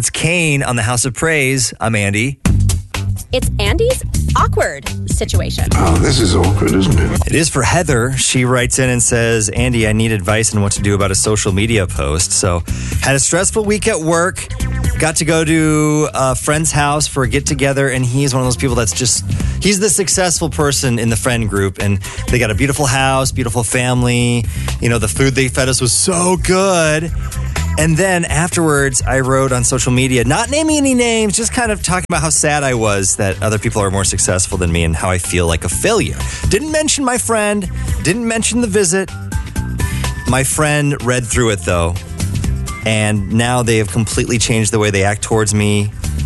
It's Kane on the House of Praise. I'm Andy. It's Andy's awkward situation. Oh, this is awkward, isn't it? It is for Heather. She writes in and says, Andy, I need advice on what to do about a social media post. So, had a stressful week at work. Got to go to a friend's house for a get-together, and he's one of those people that's just, he's the successful person in the friend group, and they got a beautiful house, beautiful family. You know, the food they fed us was so good. And then afterwards, I wrote on social media, not naming any names, just kind of talking about how sad I was that other people are more successful than me and how I feel like a failure. Didn't mention my friend, didn't mention the visit. My friend read through it, though, and now they have completely changed the way they act towards me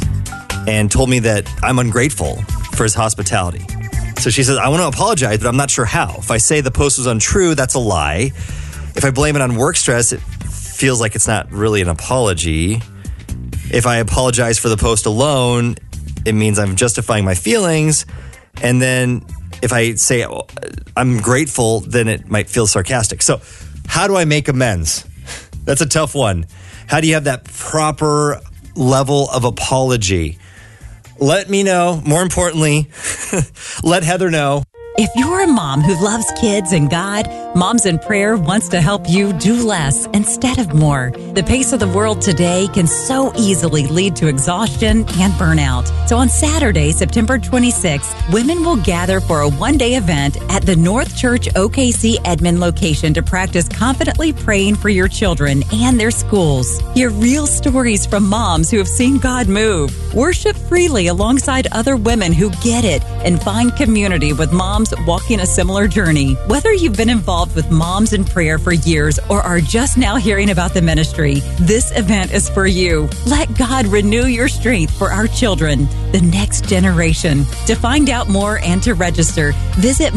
and told me that I'm ungrateful for his hospitality. So she says, I want to apologize, but I'm not sure how. If I say the post was untrue, that's a lie. If I blame it on work stress, it feels like it's not really an apology. If I apologize for the post alone, it means I'm justifying my feelings. And then if I say I'm grateful, then it might feel sarcastic. So how do I make amends? That's a tough one. How do you have that proper level of apology? Let me know. More importantly, let Heather know. If you're a mom who loves kids and God, Moms in Prayer wants to help you do less instead of more. The pace of the world today can so easily lead to exhaustion and burnout. So on Saturday, September 26th, women will gather for a one-day event at the North Church OKC Edmond location to practice confidently praying for your children and their schools. Hear real stories from moms who have seen God move. Worship freely alongside other women who get it and find community with moms walking a similar journey. Whether you've been involved with Moms in Prayer for years or are just now hearing about the ministry, this event is for you. Let God renew your strength for our children, the next generation. To find out more and to register, visit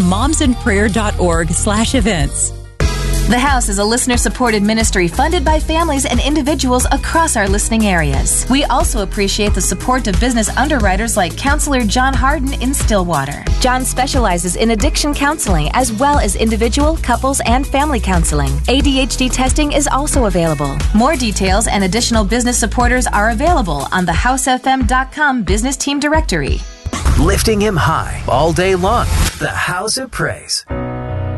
momsinprayer.org/events. The House is a listener-supported ministry funded by families and individuals across our listening areas. We also appreciate the support of business underwriters like Counselor John Harden in Stillwater. John specializes in addiction counseling as well as individual, couples, and family counseling. ADHD testing is also available. More details and additional business supporters are available on the housefm.com business team directory. Lifting him high all day long. The House of Praise.